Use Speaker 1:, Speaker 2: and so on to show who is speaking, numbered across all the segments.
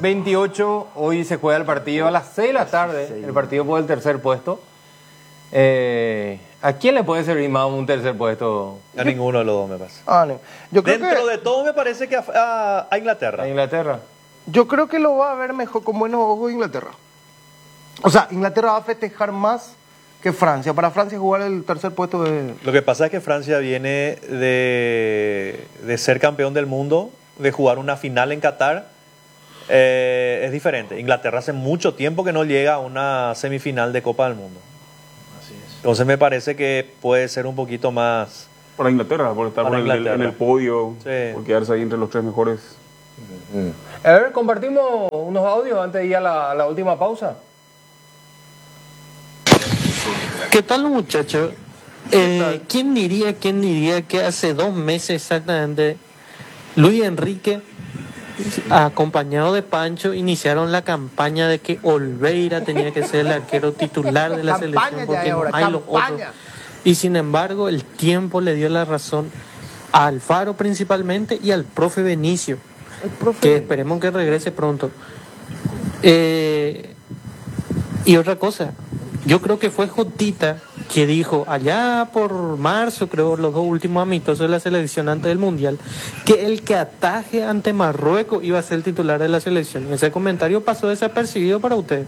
Speaker 1: 28, hoy se juega el partido a las 6 de la tarde, el partido por el tercer puesto. ¿A quién le puede servir más un tercer puesto?
Speaker 2: A ninguno de los dos, me parece.
Speaker 3: No. Yo creo
Speaker 2: Dentro de todo, me parece que a Inglaterra.
Speaker 1: ¿A Inglaterra?
Speaker 3: Yo creo que lo va a ver mejor, con buenos ojos Inglaterra. O sea, Inglaterra va a festejar más que Francia. Para Francia jugar el tercer puesto de...
Speaker 2: Lo que pasa es que Francia viene de ser campeón del mundo, de jugar una final en Qatar. Es diferente. Inglaterra hace mucho tiempo que no llega a una semifinal de Copa del Mundo.
Speaker 4: Así es.
Speaker 2: Entonces me parece que puede ser un poquito más...
Speaker 5: Para Inglaterra, por estar
Speaker 2: Para
Speaker 5: en
Speaker 2: Inglaterra.
Speaker 5: el podio,
Speaker 2: Sí.
Speaker 5: por quedarse ahí entre los tres mejores.
Speaker 1: A ver, compartimos unos audios antes de ir a la última pausa.
Speaker 6: ¿Qué tal, muchachos? ¿Quién diría que hace 2 meses exactamente Luis Enrique, acompañado de Pancho, iniciaron la campaña de que Olveira tenía que ser el arquero titular de la selección porque no hay los otros? Y sin embargo, el tiempo le dio la razón a Alfaro principalmente y al profe Benicio, que esperemos que regrese pronto. Y otra cosa, yo creo que fue Jotita que dijo allá por marzo, creo, los 2 últimos amistosos de la selección antes del Mundial, que el que ataje ante Marruecos iba a ser el titular de la selección. Ese comentario pasó desapercibido para usted.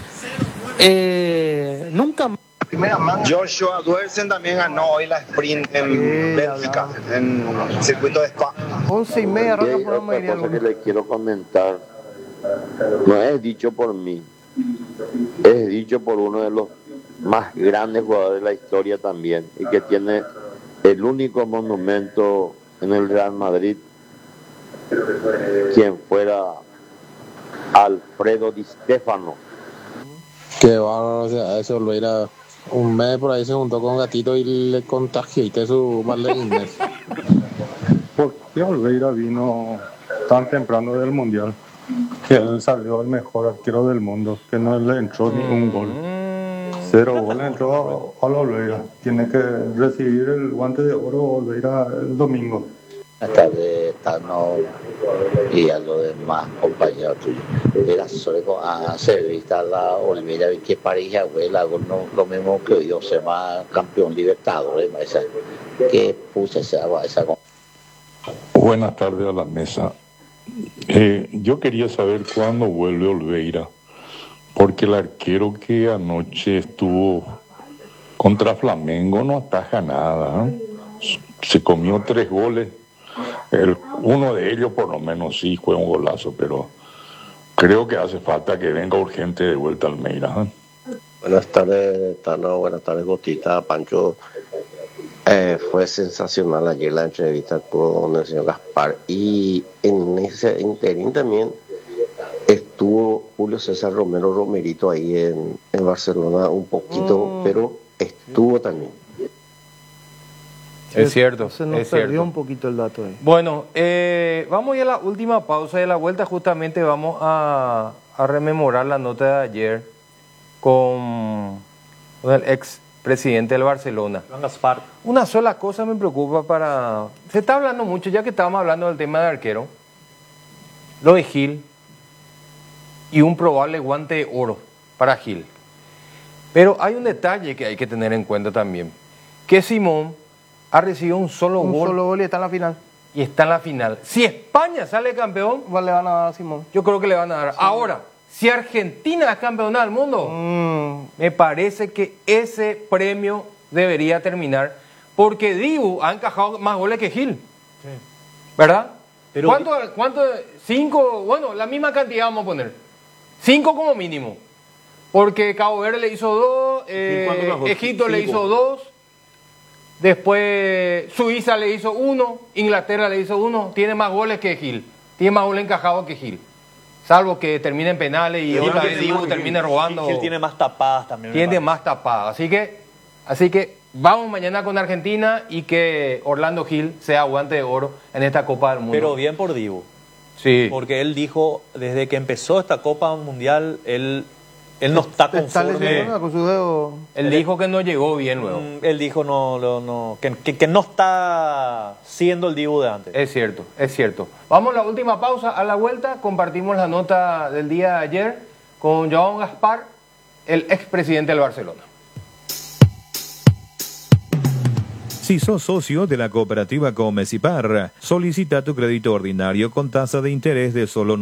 Speaker 6: Nunca más.
Speaker 7: Joshua Duersen también ganó hoy la sprint en Bélgica, en el circuito de Spa.
Speaker 3: 11:30 arranca el
Speaker 8: Hay
Speaker 3: programa de
Speaker 8: otra cosa que
Speaker 3: Diálogo.
Speaker 8: le quiero comentar. No es dicho por mí, es dicho por uno de los más grandes jugadores de la historia también, y que tiene el único monumento en el Real Madrid, quien fuera Alfredo Di Stéfano.
Speaker 9: Qué bárbaro, o sea, eso lo era un mes por ahí, se juntó con Gatito y le contagió su mal de Inés.
Speaker 10: ¿Por qué Olveira vino tan temprano del Mundial? Que él salió el mejor arquero del mundo, que no le entró ni un gol. 0 goles entró a Olveira. Tiene que recibir el guante de oro Olveira el domingo.
Speaker 8: Buenas tardes, Tano, y a los demás compañeros tuyos. Era solo a servir a la Olivera, que París, abuela, lo mismo que yo, se llama campeón libertador, que puse esa.
Speaker 10: Buenas tardes a la mesa. Yo quería saber cuándo vuelve Olveira, porque el arquero que anoche estuvo contra Flamengo no ataja nada, ¿eh? Se comió 3 goles. Uno de ellos por lo menos sí fue un golazo, pero creo que hace falta que venga urgente de vuelta Almeida, ¿eh?
Speaker 8: Buenas tardes, Tano. Buenas tardes, Gotita, Pancho. Fue sensacional ayer la entrevista con el señor Gaspar, y en ese interín también estuvo Julio César Romerito ahí en Barcelona un poquito, pero estuvo también.
Speaker 1: Es cierto,
Speaker 3: Se nos
Speaker 1: es
Speaker 3: perdió
Speaker 1: cierto.
Speaker 3: un poquito el dato ahí.
Speaker 1: Bueno, vamos a ir a la última pausa de la vuelta. Justamente vamos a rememorar la nota de ayer con el ex presidente del Barcelona.
Speaker 2: Gaspar.
Speaker 1: Una sola cosa me preocupa para... Se está hablando mucho, ya que estábamos hablando del tema de arquero, lo de Gil y un probable guante de oro para Gil. Pero hay un detalle que hay que tener en cuenta también, que Simón ha recibido un solo gol
Speaker 3: y está en la final.
Speaker 1: y está en la final. Si España sale campeón,
Speaker 3: Le van a dar a Simón.
Speaker 1: yo creo que le van a dar. Sí. Ahora, si Argentina es campeona del mundo, me parece que ese premio debería terminar, porque Dibu ha encajado más goles que Gil. Sí. ¿Verdad? Pero ¿Cuánto? 5, bueno, la misma cantidad vamos a poner. 5 como mínimo. Porque Cabo Verde le hizo 2, Egipto le hizo 2, después Suiza le hizo 1, Inglaterra le hizo 1, tiene más goles que Gil, tiene más goles encajados que Gil. Salvo que termine en penales y otra vez Dibu termine robando.
Speaker 2: Gil tiene más tapadas también.
Speaker 1: Tiene más tapadas. Así que vamos mañana con Argentina y que Orlando Gil sea guante de oro en esta Copa del Mundo.
Speaker 2: Pero bien por Dibu.
Speaker 1: Sí.
Speaker 2: Porque él dijo, desde que empezó esta Copa Mundial, él Él no está
Speaker 3: Está
Speaker 2: conforme.
Speaker 3: lesionado con su dedo.
Speaker 1: Él dijo que no llegó bien luego.
Speaker 2: Él dijo que no está siendo el Dibu de antes.
Speaker 1: Es cierto, es cierto. Vamos a la última pausa. A la vuelta compartimos la nota del día de ayer con Joan Gaspar, el expresidente del Barcelona.
Speaker 4: Si sos socio de la cooperativa Comecipar, solicita tu crédito ordinario con tasa de interés de solo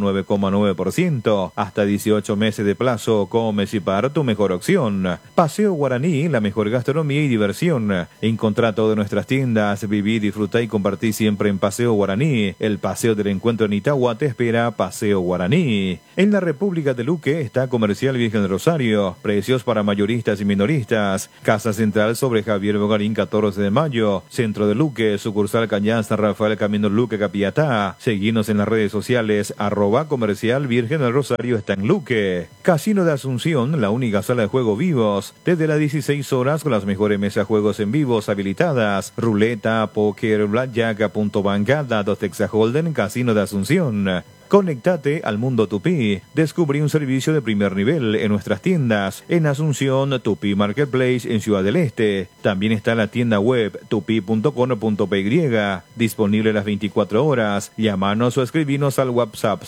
Speaker 4: 9,9%, hasta 18 meses de plazo. Comecipar, tu mejor opción. Paseo Guaraní, la mejor gastronomía y diversión. Encontrá todas nuestras tiendas, viví, disfrutá y compartí siempre en Paseo Guaraní. El Paseo del Encuentro en Itagua te espera. Paseo Guaraní. En la República de Luque está Comercial Virgen del Rosario, precios para mayoristas y minoristas. Casa Central sobre Javier Bogarín 14 de mayo. Centro de Luque, sucursal Cañán San Rafael Camino Luque Capiatá. Seguinos en las redes sociales, @Comercial Virgen del Rosario está en Luque. Casino de Asunción, la única sala de juego vivos, desde las 16 horas con las mejores mesas de juegos en vivos habilitadas. Ruleta, póker, blackjack, punto banca, datos Texas Holden, Casino de Asunción. Conectate al mundo Tupí. Descubrí un servicio de primer nivel en nuestras tiendas. En Asunción, Tupí Marketplace en Ciudad del Este. También está la tienda web tupi.com.py. Disponible las 24 horas. Llámanos o escribinos al WhatsApp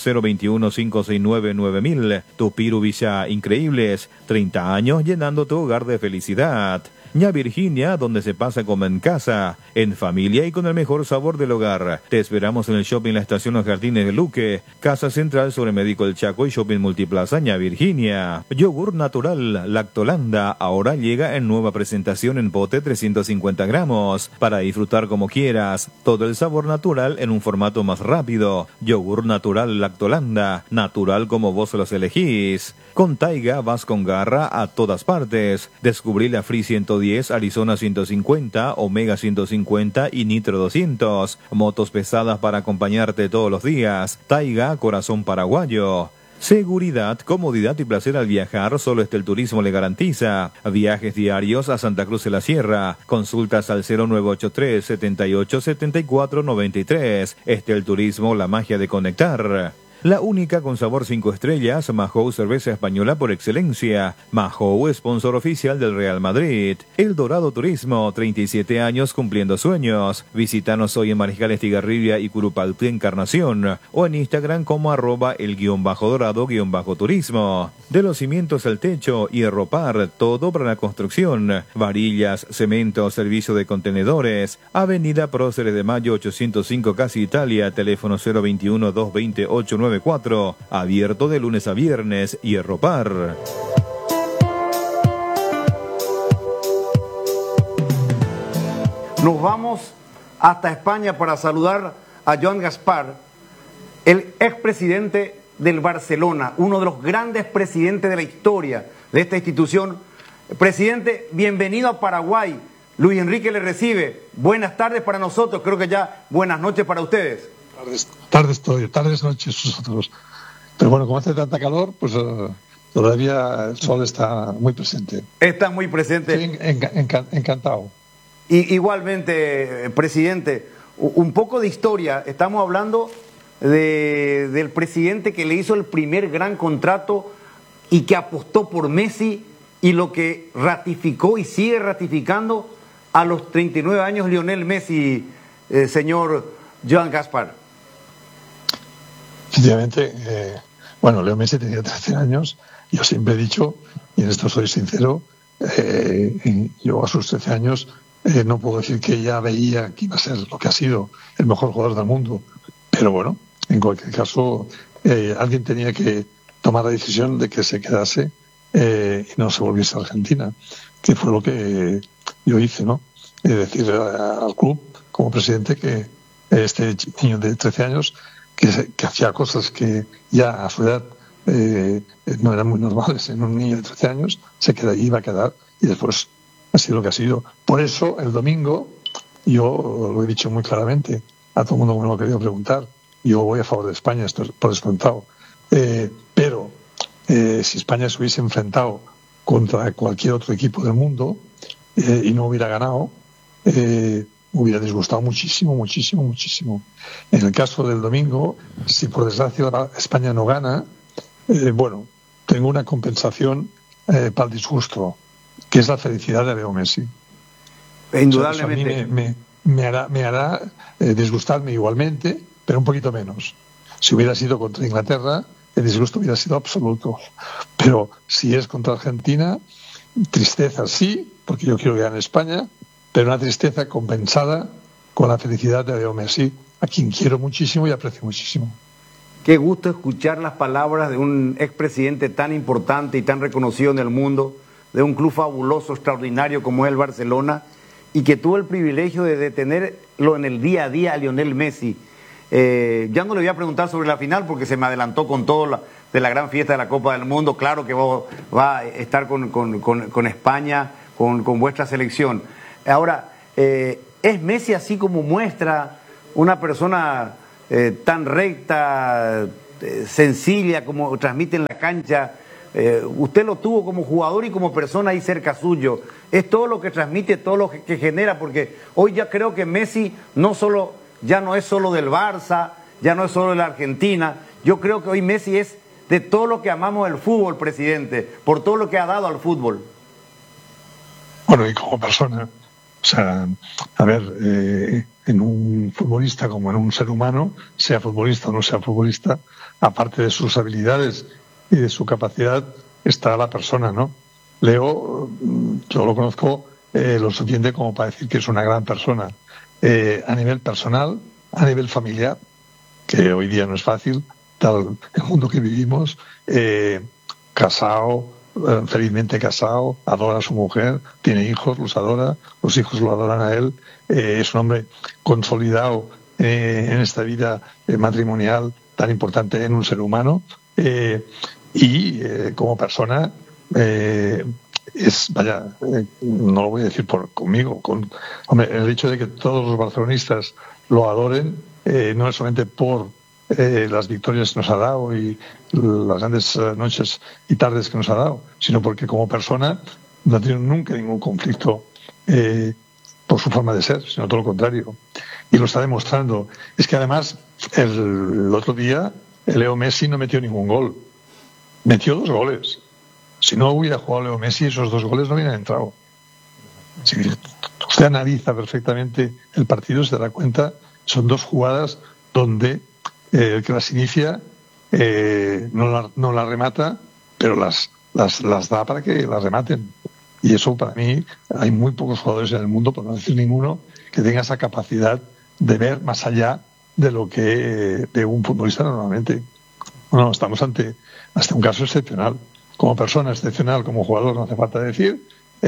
Speaker 4: 021-569-9000. Tupí Rubilla Increíbles. 30 años llenando tu hogar de felicidad. Ña Virginia, donde se pasa como en casa, en familia y con el mejor sabor del hogar. Te esperamos en el Shopping La Estación Los Jardines de Luque, Casa Central sobre Médico del Chaco y Shopping Multiplaza Ña Virginia. Yogur natural Lactolanda ahora llega en nueva presentación en pote 350 gramos, para disfrutar como quieras. Todo el sabor natural en un formato más rápido. Yogur natural Lactolanda, natural como vos los elegís. Con Taiga vas con garra a todas partes. Descubrí la Free 110, Arizona 150, Omega 150 y Nitro 200. Motos pesadas para acompañarte todos los días. Taiga, corazón paraguayo. Seguridad, comodidad y placer al viajar, solo el turismo le garantiza. Viajes diarios a Santa Cruz de la Sierra. Consultas al 0983 78 74 93. El turismo, la magia de conectar. La única con sabor 5 estrellas, Mahou cerveza española por excelencia. Mahou, sponsor oficial del Real Madrid. El Dorado Turismo, 37 años cumpliendo sueños. Visítanos hoy en Mariscal Estigarribia y Curupaltí Encarnación, o en Instagram como @el_dorado_turismo. De los cimientos al techo, Hierro Par, todo para la construcción. Varillas, cemento, servicio de contenedores. Avenida Próceres de Mayo 805 Casi Italia, teléfono 021-220-894. Abierto de lunes a viernes. Hierro Par.
Speaker 11: Nos vamos hasta España para saludar a Joan Gaspar, el expresidente del Barcelona, uno de los grandes presidentes de la historia de esta institución. Presidente, bienvenido a Paraguay. Luis Enrique le recibe. Buenas tardes para nosotros, creo que ya buenas noches para ustedes.
Speaker 12: Tardes, noches vosotros. Pero bueno, como hace tanta calor, pues todavía el sol está muy presente.
Speaker 11: Está muy presente.
Speaker 12: Sí, encantado.
Speaker 11: Y igualmente, presidente, un poco de historia. Estamos hablando del presidente que le hizo el primer gran contrato y que apostó por Messi, y lo que ratificó y sigue ratificando a los 39 años Lionel Messi, señor Joan Gaspar.
Speaker 12: Efectivamente, bueno, Leo Messi tenía 13 años. Yo siempre he dicho, y en esto soy sincero, yo a sus 13 años no puedo decir que ya veía que iba a ser lo que ha sido el mejor jugador del mundo. Pero bueno, en cualquier caso, alguien tenía que tomar la decisión de que se quedase y no se volviese a Argentina, que fue lo que yo hice, ¿no? Decir al club, como presidente, que este niño de 13 años que hacía cosas que ya a su edad no eran muy normales en un niño de 13 años, iba a quedar, y después ha sido lo que ha sido. Por eso, el domingo, yo lo he dicho muy claramente, a todo el mundo me lo ha querido preguntar, yo voy a favor de España, esto es por descontado. Pero si España se hubiese enfrentado contra cualquier otro equipo del mundo y no hubiera ganado, hubiera disgustado muchísimo. En el caso del domingo, si por desgracia España no gana, bueno, tengo una compensación para el disgusto, que es la felicidad de Leo Messi.
Speaker 11: Indudablemente.
Speaker 12: O sea, a mí me hará disgustarme igualmente, pero un poquito menos. Si hubiera sido contra Inglaterra, el disgusto hubiera sido absoluto. Pero si es contra Argentina, tristeza sí, porque yo quiero que gane España, pero una tristeza compensada con la felicidad de Leo Messi, a quien quiero muchísimo y aprecio muchísimo.
Speaker 11: Qué gusto escuchar las palabras de un expresidente tan importante y tan reconocido en el mundo, de un club fabuloso, extraordinario como es el Barcelona, y que tuvo el privilegio de tenerlo en el día a día a Lionel Messi. Ya no le voy a preguntar sobre la final porque se me adelantó con todo de la gran fiesta de la Copa del Mundo. Claro que va a estar con España, con vuestra selección. Ahora, ¿es Messi así como muestra una persona tan recta, sencilla, como transmite en la cancha? Usted lo tuvo como jugador y como persona ahí cerca suyo. Es todo lo que transmite, todo lo que genera, porque hoy ya creo que Messi ya no es solo del Barça, ya no es solo de la Argentina. Yo creo que hoy Messi es de todo lo que amamos del fútbol, presidente, por todo lo que ha dado al fútbol.
Speaker 12: Bueno, y como persona, o sea, a ver, en un futbolista como en un ser humano, sea futbolista o no sea futbolista, aparte de sus habilidades y de su capacidad, está la persona, ¿no? Leo, yo lo conozco lo suficiente como para decir que es una gran persona. A nivel personal, a nivel familiar, que hoy día no es fácil, tal el mundo que vivimos, casado, felizmente casado, adora a su mujer, tiene hijos, los adora, los hijos lo adoran a él, es un hombre consolidado en esta vida matrimonial tan importante en un ser humano, y como persona no lo voy a decir conmigo, hombre, el hecho de que todos los barcelonistas lo adoren, no es solamente por las victorias que nos ha dado y las grandes noches y tardes que nos ha dado, sino porque como persona no ha tenido nunca ningún conflicto por su forma de ser, sino todo lo contrario. Y lo está demostrando. Es que además, el otro día, Leo Messi no metió ningún gol. Metió 2 goles. Si no hubiera jugado Leo Messi, esos 2 goles no hubieran entrado. Si usted analiza perfectamente el partido, se dará cuenta, son 2 jugadas donde el que las inicia no la remata, pero las da para que las rematen. Y eso, para mí, hay muy pocos jugadores en el mundo, por no decir ninguno, que tenga esa capacidad de ver más allá de lo que de un futbolista normalmente. Bueno, estamos ante un caso excepcional. Como persona excepcional, como jugador, no hace falta decir,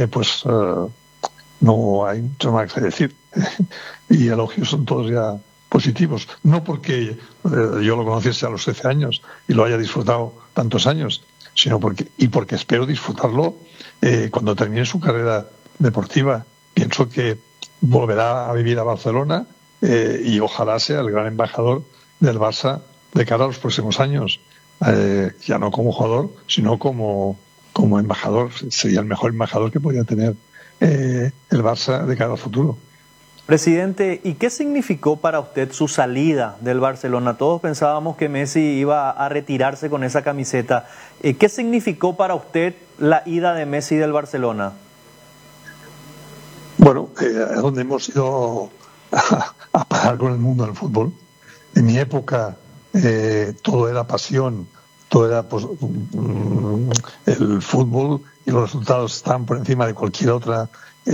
Speaker 12: no hay mucho más que decir. Y elogios son todos ya positivos. No porque yo lo conociese a los 13 años y lo haya disfrutado tantos años, sino porque espero disfrutarlo cuando termine su carrera deportiva. Pienso que volverá a vivir a Barcelona y ojalá sea el gran embajador del Barça de cara a los próximos años. Ya no como jugador, sino como embajador. Sería el mejor embajador que podría tener el Barça de cara al futuro.
Speaker 2: Presidente, ¿y qué significó para usted su salida del Barcelona? Todos pensábamos que Messi iba a retirarse con esa camiseta. ¿Qué significó para usted la ida de Messi del Barcelona?
Speaker 12: Bueno, es donde hemos ido a parar con el mundo del fútbol. En mi época todo era pasión, todo era el fútbol y los resultados estaban por encima de cualquier otra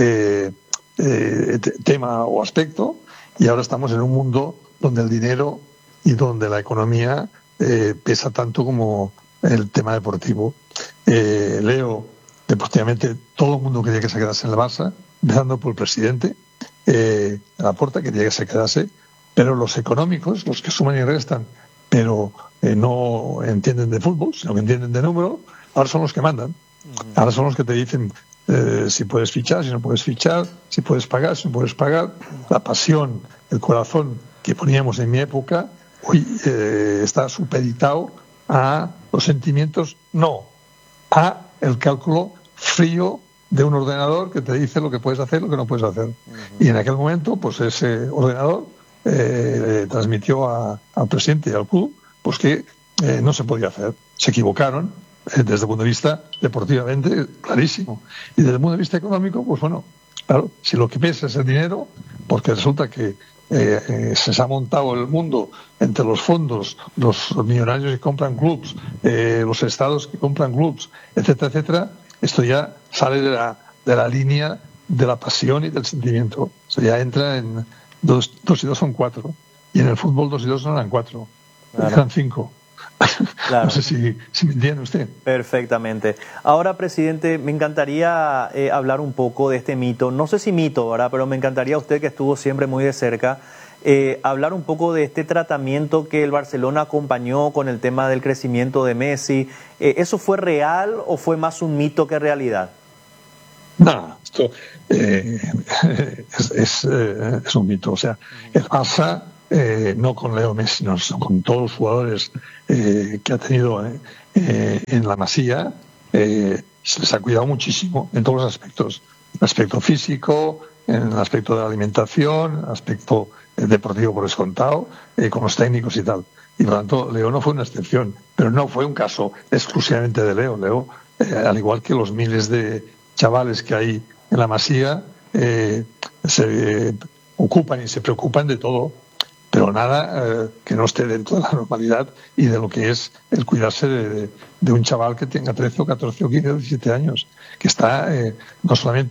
Speaker 12: tema o aspecto, y ahora estamos en un mundo donde el dinero y donde la economía pesa tanto como el tema deportivo. Leo, deportivamente, todo el mundo quería que se quedase en el Barça, empezando por el presidente. Laporta quería que se quedase, pero los económicos, los que suman y restan, pero no entienden de fútbol, sino que entienden de número, ahora son los que mandan. Ahora son los que te dicen si puedes fichar, si no puedes fichar, si puedes pagar, si no puedes pagar. La pasión, el corazón que poníamos en mi época, hoy está supeditado a los sentimientos, no, a el cálculo frío de un ordenador que te dice lo que puedes hacer, lo que no puedes hacer. Y en aquel momento, pues ese ordenador transmitió al presidente y al club pues que no se podía hacer. Se equivocaron, desde el punto de vista deportivamente, clarísimo. Y desde el punto de vista económico, pues bueno, claro, si lo que pesa es el dinero, porque resulta que se ha montado el mundo entre los fondos, los millonarios que compran clubs, los estados que compran clubs, etcétera, etcétera, esto ya sale de la línea de la pasión y del sentimiento. O sea, ya entra en 2 y 2 son 4. Y en el fútbol 2 y 2 no eran 4, eran 5.
Speaker 2: Claro.
Speaker 12: No sé si me entiende usted.
Speaker 2: Perfectamente. Ahora, presidente, me encantaría hablar un poco de este mito. No sé si mito, ¿verdad? Pero me encantaría, usted que estuvo siempre muy de cerca, hablar un poco de este tratamiento que el Barcelona acompañó con el tema del crecimiento de Messi. ¿Eso fue real o fue más un mito que realidad?
Speaker 12: No, esto es un mito. O sea, el Barça, no con Leo Messi, no, con todos los jugadores que ha tenido en la Masía, se les ha cuidado muchísimo en todos los aspectos. En el aspecto físico, en el aspecto de la alimentación, en el aspecto deportivo por descontado, con los técnicos y tal. Y por lo tanto, Leo no fue una excepción, pero no fue un caso exclusivamente de Leo. Leo, al igual que los miles de chavales que hay en la Masía, se ocupan y se preocupan de todo, pero nada que no esté dentro de la normalidad y de lo que es el cuidarse de un chaval que tenga 13 o 14 o 15 o 17 años, que está no solamente